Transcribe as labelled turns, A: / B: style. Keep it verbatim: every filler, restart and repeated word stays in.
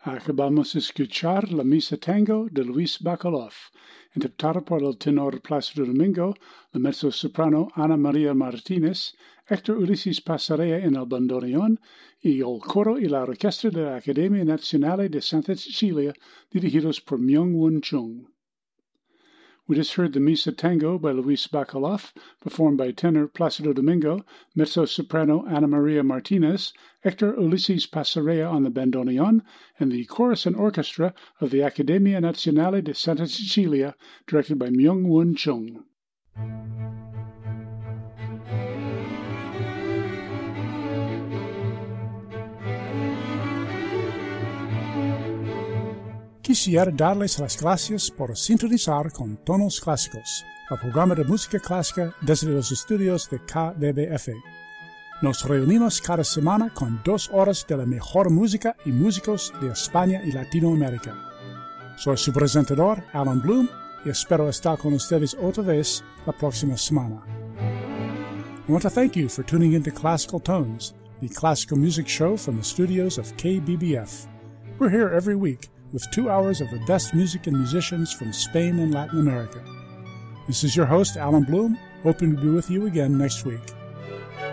A: Acabamos de escuchar la Misa Tango de Luis Bacalov, interpretada por el tenor Plácido Domingo, la mezzo-soprano Ana María Martínez, Héctor Ulises Pasarea en el bandoneón y el coro y la orquesta de la Academia Nazionale de Santa Cecilia, dirigidos por Myung-Whun Chung. We just heard the Misa Tango by Luis Bacalov, performed by tenor Plácido Domingo, mezzo-soprano Ana Maria Martinez, Héctor Ulises Pasarea on the bandoneon, and the chorus and orchestra of the Accademia Nazionale de Santa Cecilia, directed by Myung-Whun Chung. Quisiera darles las gracias por sintonizar con Tonos Clásicos, el programa de música clásica desde los estudios de K B B F. Nos reunimos cada semana con dos horas de la mejor música y músicos de España y Latinoamérica. Soy su presentador, Alan Bloom, y espero estar con ustedes otra vez la próxima semana. I want to thank you for tuning into Classical Tones, the classical music show from the studios of K B B F. We're here every week with two hours of the best music and musicians from Spain and Latin America. This is your host, Alan Bloom, hoping to be with you again next week.